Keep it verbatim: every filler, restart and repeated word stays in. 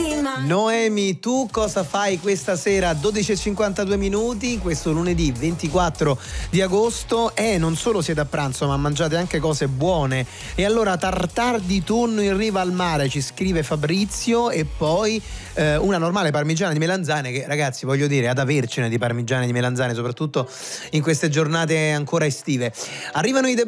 Noemi, tu cosa fai questa sera? dodici e cinquantadue minuti, questo lunedì ventiquattro di agosto. E eh, non solo siete a pranzo, ma mangiate anche cose buone. E allora tartar di tonno in riva al mare, ci scrive Fabrizio. E poi eh, una normale parmigiana di melanzane, che ragazzi voglio dire, ad avercene di parmigiane di melanzane, soprattutto in queste giornate ancora estive. Arrivano i